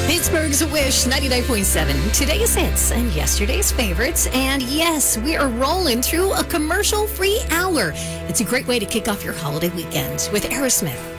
Pittsburgh's Wish 99.7. Today's hits and yesterday's favorites. And yes, we are rolling through a commercial-free hour. It's a great way to kick off your holiday weekend with Aerosmith.